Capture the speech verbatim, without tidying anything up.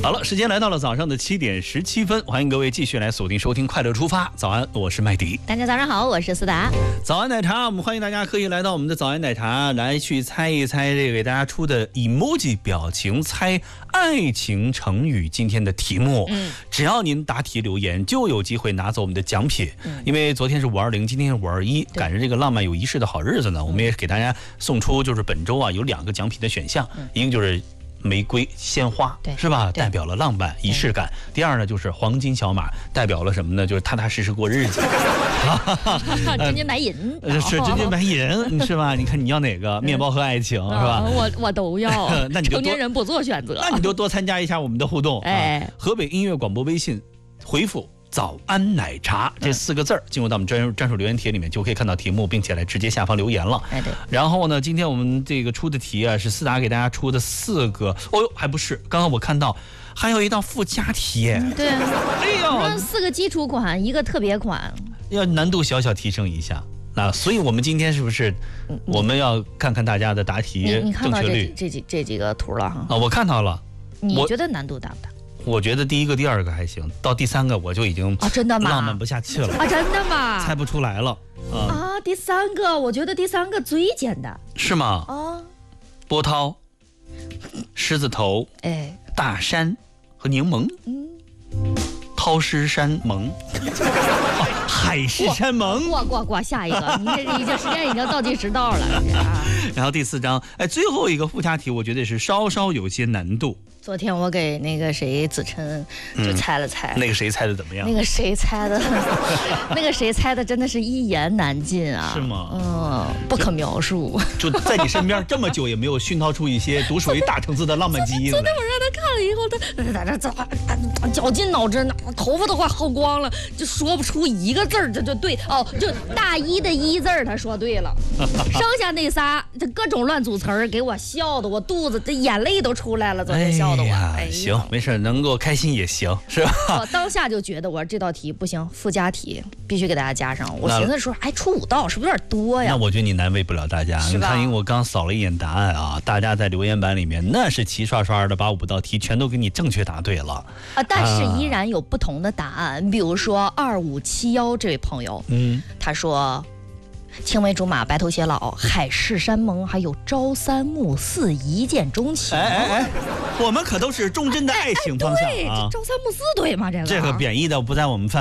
好了，时间来到了早上的七点十七分，欢迎各位继续来锁定收听快乐出发。早安，我是麦迪。 大家早上好，我是思达。 早安奶茶，我们欢迎大家可以来到我们的早安奶茶，来去猜一猜这个给大家出的 emoji 表情，猜爱情成语今天的题目。嗯，只要您答题留言，就有机会拿走我们的奖品。嗯，因为昨天是五二零，今天是五二一，赶着这个浪漫有仪式的好日子呢，我们也给大家送出，就是本周啊有两个奖品的选项，嗯、一个就是玫瑰鲜花，是吧？代表了浪漫仪式感。第二呢，就是黄金小马，代表了什么呢？就是踏踏实实过日子。 真金白银， 是真金白银，是吧？你看你要哪个？面包和爱情，是吧？ 我我都要。 那你就成年人不做选择， 那你就多参加一下我们的互动。哎，河北音乐广播微信回复早安奶茶这四个字儿，进入到我们专专属留言帖里面，就可以看到题目，并且来直接下方留言了。哎，对。然后呢，今天我们这个出的题啊，是思达给大家出的四个。哦呦，还不是，刚刚我看到还有一道附加题。 对，哎呦，四个基础款，一个特别款， 要难度小小提升一下。那所以我们今天是不是我们要看看大家的答题正确率？ 你看到这这几这几个图了哈？ 啊，我看到了。 你觉得难度大不大？ 我觉得第一个、第二个还行，到第三个我就已经啊，真的吗？ 浪漫不下去了啊，真的吗？ 猜不出来了啊！ 啊，第三个，我觉得第三个最简单， 是吗？啊，波涛、狮子头、哎、大山和柠檬，嗯，涛狮山盟，哦、海誓山盟。 过过过，下一个，你这已经时间已经倒计时到了。啊、 然后第四章，哎，最后一个附加题，我觉得是稍稍有些难度。 昨天我给那个谁子琛就猜了猜、 嗯，那个谁猜的怎么样？ 那个谁猜的，那个谁猜的真的是一言难尽啊！ 是吗？ 嗯，不可描述。 就在你身边这么久，也没有熏陶出一些独属于大城市的浪漫基因。 昨天我让他看了以后，他在这绞尽脑汁，头发都快薅光了，就说不出一个字儿，这就对哦，就大一的一字儿他说对了，剩下那仨这各种乱组词儿，给我笑的我肚子这眼泪都出来了，昨天笑的。哎呀， 哎、行，没事，能够开心也行，是吧？ 我当下就觉得，我说这道题不行，附加题必须给大家加上。我寻思说，哎，出五道是不是有点多呀？ 那我觉得你难为不了大家。你看，因为我刚扫了一眼答案啊，大家在留言板里面那是齐刷刷的把五道题全都给你正确答对了啊，但是依然有不同的答案。啊、比如说二五七幺这位朋友，嗯，他说。青梅竹马、白头偕老、海誓山盟，还有朝三暮四、一见钟情。 哎哎哎，我们可都是忠贞的爱情方向啊！ 哎哎、对，朝三暮四对吗？这个这个贬义的不在我们范。